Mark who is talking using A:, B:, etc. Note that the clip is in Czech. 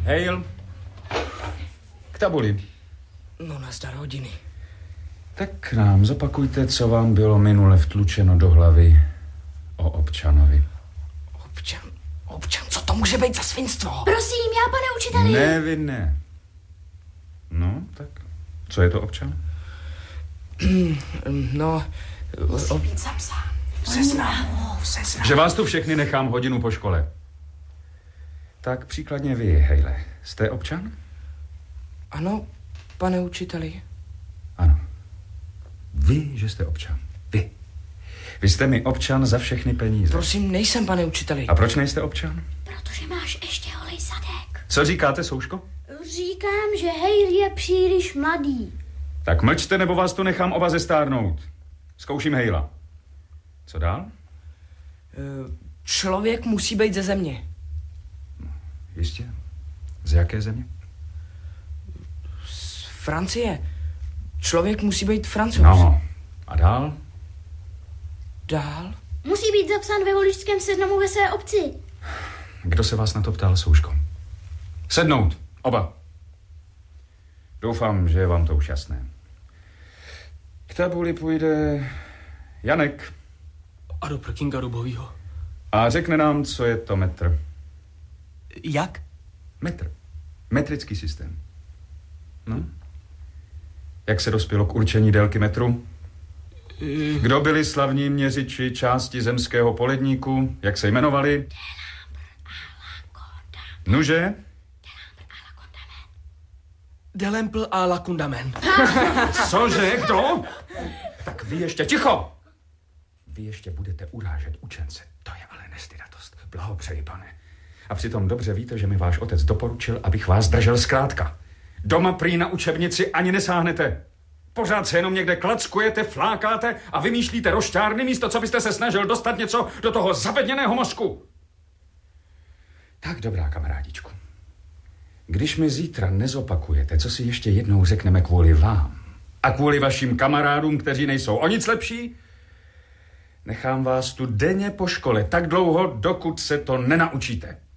A: Hejl. K tabuli.
B: No, nazdar hodiny.
A: Tak nám zopakujte, co vám bylo minule vtlučeno do hlavy o občanovi.
B: Občan, co to může být za svinstvo?
C: Prosím, já, pane učiteli.
A: Ne, vy ne. No, tak co je to občan?
B: No...
C: Musí být zapsán.
B: V seznamu.
A: Že vás tu všechny nechám hodinu po škole. Tak příkladně vy, Hejle, jste občan?
B: Ano, pane učiteli.
A: Ano. Vy, že jste občan. Vy. Vy jste mi občan za všechny peníze.
B: Prosím, nejsem, pane učiteli.
A: A proč nejste občan?
C: Protože máš ještě holej zadek.
A: Co říkáte, Souško?
C: Říkám, že Hejl je příliš mladý.
A: Tak mlčte, nebo vás tu nechám oba zestárnout. Zkouším Hejla. Co dál?
B: Člověk musí být ze země.
A: Jistě. Z jaké země?
B: Z Francie. Člověk musí být Francouz.
A: No. A dál?
B: Dál?
C: Musí být zapsán ve voličském seznamu ve své obci.
A: Kdo se vás na to ptal, Souško? Sednout. Oba. Doufám, že je vám to už jasné. K tabuli půjde Janek.
D: A do prkinga Rubovýho.
A: A řekne nám, co je to metr.
D: Jak?
A: Metr. Metrický systém. No? Jak se dospělo k určení délky metru? Kdo byli slavní měřiči části zemského poledníku? Jak se jmenovali? Nuže?
D: Delempl a Lakundamen.
A: Cože? Kdo? Tak vy ještě ticho! Vy ještě budete urážet učence. To je ale nestydatost. Blahopřeji, pane. A přitom dobře víte, že mi váš otec doporučil, abych vás držel zkrátka. Doma prý na učebnici ani nesáhnete. Pořád se jenom někde klackujete, flákáte a vymýšlíte rošťárny místo, co byste se snažil dostat něco do toho zabedněného mozku. Tak dobrá, kamarádičku. Když mi zítra nezopakujete, co si ještě jednou řekneme kvůli vám a kvůli vašim kamarádům, kteří nejsou o nic lepší, nechám vás tu denně po škole tak dlouho, dokud se to nenaučíte.